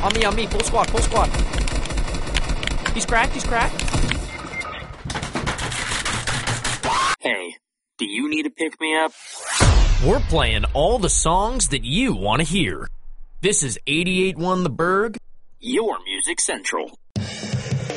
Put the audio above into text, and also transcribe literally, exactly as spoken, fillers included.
On me, on me. Full squad, full squad. He's cracked, he's cracked. Hey, do you need to pick me up? We're playing all the songs that you want to hear. This is eighty-eight point one The Berg. Your Music Central.